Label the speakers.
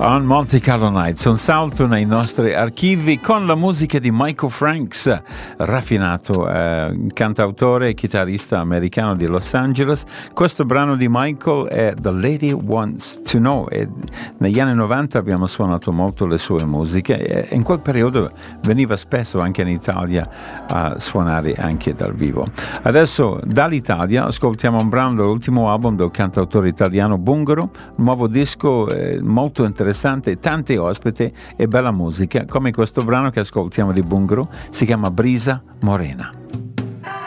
Speaker 1: On Monte Carlo Nights, un salto nei nostri archivi con la musica di Michael Franks, raffinato cantautore e chitarrista americano di Los Angeles. Questo brano di Michael è The Lady Wants to Know e negli anni 90 abbiamo suonato molto le sue musiche e in quel periodo veniva spesso anche in Italia a suonare anche dal vivo. Adesso dall'Italia ascoltiamo un brano dell'ultimo album del cantautore italiano Bungaro, un nuovo disco molto interessante, tanti ospiti e bella musica, come questo brano che ascoltiamo di Bungaro, si chiama Brisa Morena.